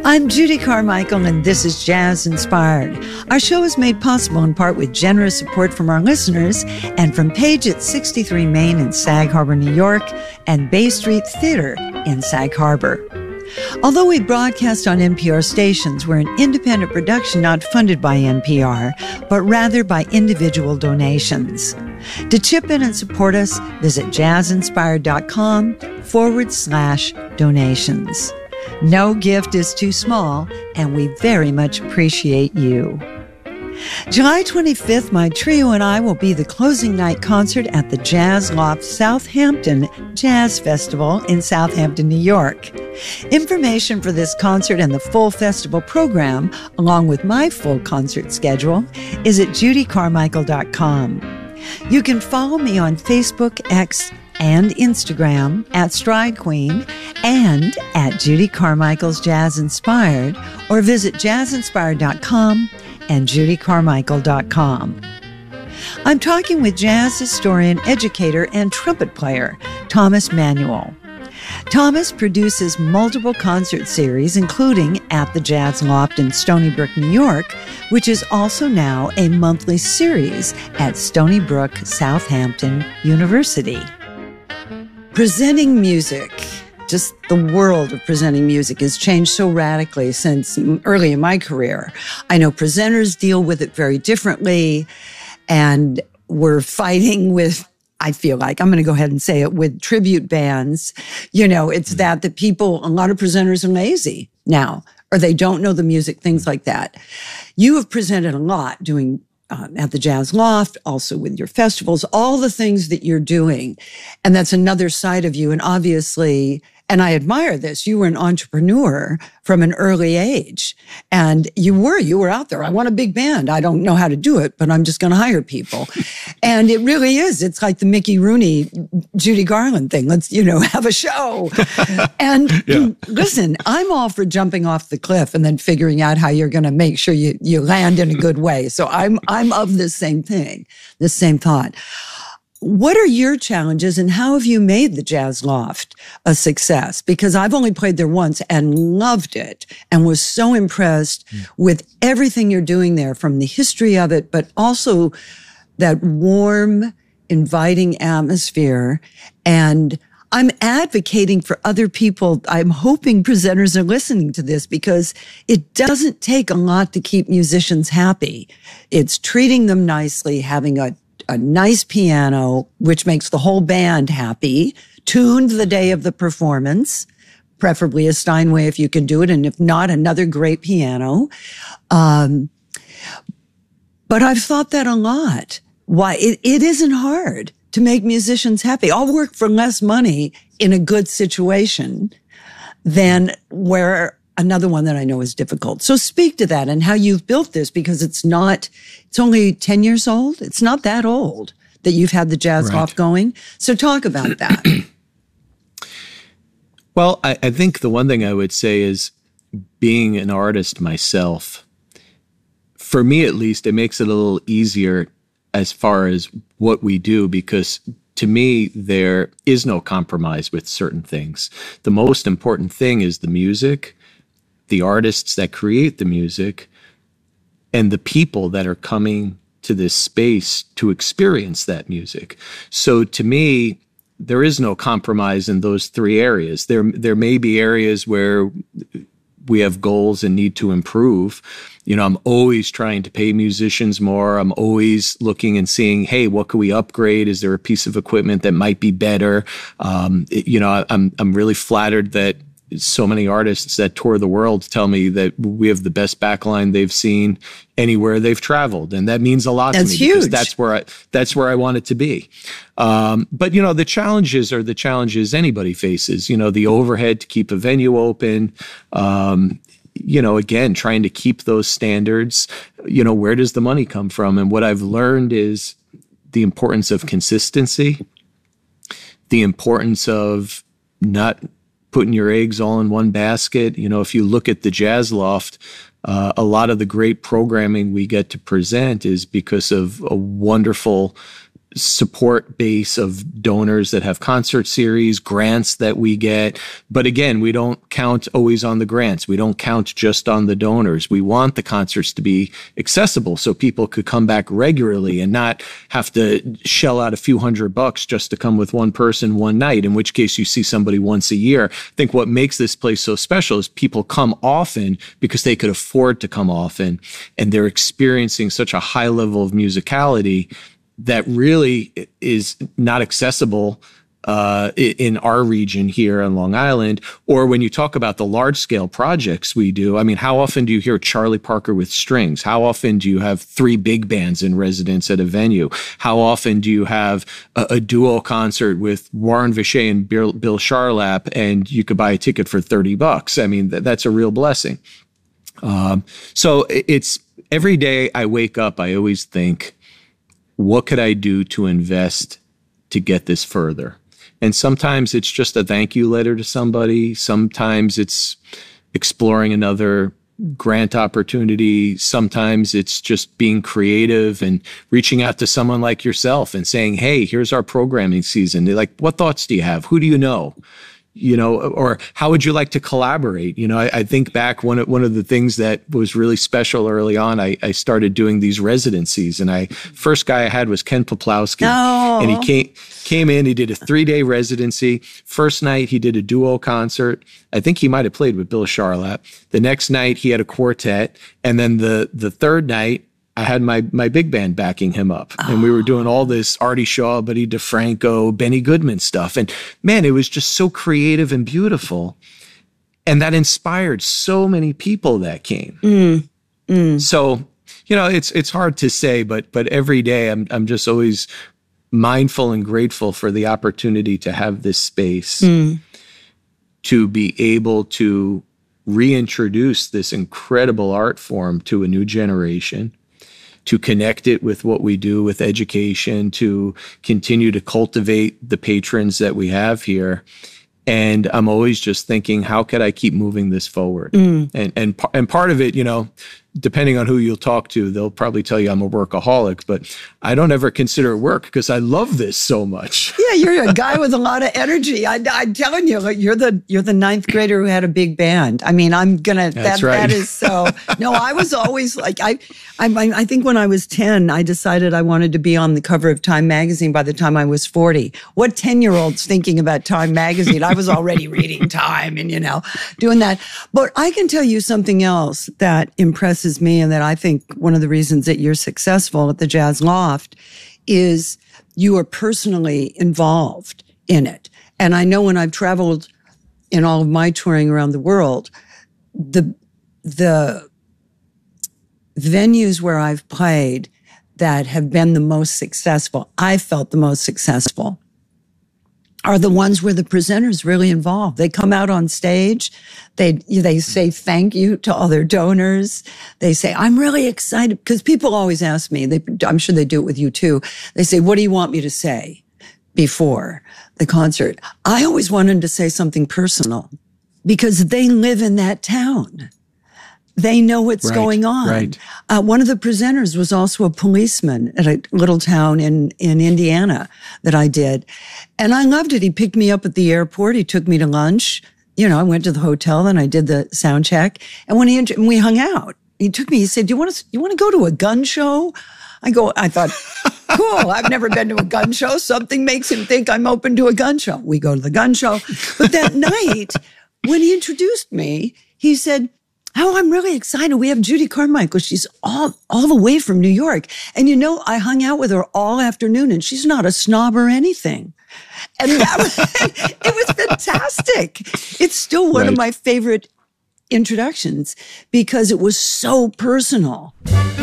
I'm Judy Carmichael, and this is Jazz Inspired. Our show is made possible in part with generous support from our listeners and from Page at 63 Main in Sag Harbor, New York, and Bay Street Theater in Sag Harbor. Although we broadcast on NPR stations, we're an independent production not funded by NPR, but rather by individual donations. To chip in and support us, visit jazzinspired.com/donations. No gift is too small, and we very much appreciate you. July 25th, my trio and I will be the closing night concert at the Jazz Loft Southampton Jazz Festival in Southampton, New York. Information for this concert and the full festival program, along with my full concert schedule, is at judycarmichael.com. You can follow me on Facebook, X, and Instagram at Stride Queen and at Judy Carmichael's Jazz Inspired, or visit jazzinspired.com and judycarmichael.com. I'm talking with jazz historian, educator, and trumpet player Thomas Manuel. Thomas produces multiple concert series, including At the Jazz Loft in Stony Brook, New York, which is also now a monthly series at Stony Brook Southampton University. Presenting music, just the world of presenting music has changed so radically since early in my career. I know presenters deal with it very differently, and we're fighting with, I feel like, I'm going to go ahead and say it, with tribute bands. You know, it's that people, a lot of presenters are lazy now, or they don't know the music, things like that. You have presented a lot doing at the Jazz Loft, also with your festivals, all the things that you're doing. And that's another side of you. And obviously, and I admire this, you were an entrepreneur from an early age. And you were out there. I want a big band. I don't know how to do it, but I'm just going to hire people. And it really is. It's like the Mickey Rooney, Judy Garland thing. Let's, have a show. And listen, I'm all for jumping off the cliff and then figuring out how you're going to make sure you land in a good way. So I'm of this same thing, this same thought. What are your challenges, and how have you made the Jazz Loft a success? Because I've only played there once and loved it and was so impressed with everything you're doing there, from the history of it, but also that warm, inviting atmosphere. And I'm advocating for other people. I'm hoping presenters are listening to this, because it doesn't take a lot to keep musicians happy. It's treating them nicely, having a nice piano, which makes the whole band happy, tuned the day of the performance, preferably a Steinway if you can do it, and if not, another great piano. But I've thought that a lot. Why it isn't hard to make musicians happy. I'll work for less money in a good situation than where another one that I know is difficult. So speak to that and how you've built this, because it's only 10 years old. It's not that old that you've had the Jazz Loft going. So talk about that. Well, I think the one thing I would say is, being an artist myself, for me at least, it makes it a little easier as far as what we do, because to me, there is no compromise with certain things. The most important thing is the music, the artists that create the music, and the people that are coming to this space to experience that music. So to me, there is no compromise in those three areas. There may be areas where we have goals and need to improve. I'm always trying to pay musicians more. I'm always looking and seeing, hey, what can we upgrade? Is there a piece of equipment that might be better? I'm really flattered that so many artists that tour the world tell me that we have the best backline they've seen anywhere they've traveled. And that means a lot to me, huge. Because that's where I want it to be. But the challenges are the challenges anybody faces, the overhead to keep a venue open, again, trying to keep those standards, where does the money come from? And what I've learned is the importance of consistency, the importance of not putting your eggs all in one basket. If you look at the Jazz Loft, a lot of the great programming we get to present is because of a wonderful support base of donors that have concert series, grants that we get. But again, we don't count always on the grants. We don't count just on the donors. We want the concerts to be accessible so people could come back regularly and not have to shell out a few $100 just to come with one person one night, in which case you see somebody once a year. I think what makes this place so special is people come often because they could afford to come often, and they're experiencing such a high level of musicality that really is not accessible in our region here on Long Island. Or when you talk about the large scale projects we do, I mean, how often do you hear Charlie Parker with strings? How often do you have 3 big bands in residence at a venue? How often do you have a duo concert with Warren Vichet and Bill Charlap, and you could buy a ticket for $30? I mean, that's a real blessing. So it's every day I wake up, I always think, what could I do to invest to get this further? And sometimes it's just a thank you letter to somebody. Sometimes it's exploring another grant opportunity. Sometimes it's just being creative and reaching out to someone like yourself and saying, hey, here's our programming season. They're like, what thoughts do you have? Who do you know? You know, or how would you like to collaborate? You know, I think back one of the things that was really special early on, I started doing these residencies, and first guy I had was Ken Poplawski. Oh. And he came in, he did a 3-day residency. First night he did a duo concert. I think he might have played with Bill Charlap. The next night he had a quartet. And then the third night, I had my big band backing him up. And we were doing all this Artie Shaw, Buddy DeFranco, Benny Goodman stuff. And man, it was just so creative and beautiful. And that inspired so many people that came. So, you know, it's hard to say, but every day I'm just always mindful and grateful for the opportunity to have this space to be able to reintroduce this incredible art form to a new generation, to connect it with what we do with education, to continue to cultivate the patrons that we have here. And I'm always just thinking, how could I keep moving this forward? And part of it, you know, depending on who you'll talk to, they'll probably tell you I'm a workaholic, but I don't ever consider it work because I love this so much. Yeah, you're a guy with a lot of energy. I'm telling you, you're the ninth grader who had a big band. I mean, That's right. That is so. No, I was always like, I think when I was 10, I decided I wanted to be on the cover of Time magazine by the time I was 40. What 10-year-old's thinking about Time magazine? I was already reading Time and, you know, doing that. But I can tell you something else that impresses me, and that I think one of the reasons that you're successful at the Jazz Loft is you are personally involved in it. And I know when I've traveled in all of my touring around the world, the venues where I've played that have been the most successful, I felt the most successful, are the ones where the presenter's really involved. They come out on stage. They say thank you to all their donors. They say, I'm really excited, because people always ask me, I'm sure they do it with you too. They say, what do you want me to say before the concert? I always want them to say something personal, because they live in that town. They know what's going on. Right. One of the presenters was also a policeman at a little town in Indiana that I did. And I loved it. He picked me up at the airport. He took me to lunch. You know, I went to the hotel, and I did the sound check. And when we hung out, he took me, he said, you want to go to a gun show? I thought, cool. I've never been to a gun show. Something makes him think I'm open to a gun show. We go to the gun show. But that night, when he introduced me, he said, oh, I'm really excited. We have Judy Carmichael. She's all the way from New York. And you know, I hung out with her all afternoon, and she's not a snob or anything. And it was fantastic. It's still one of my favorite introductions because it was so personal.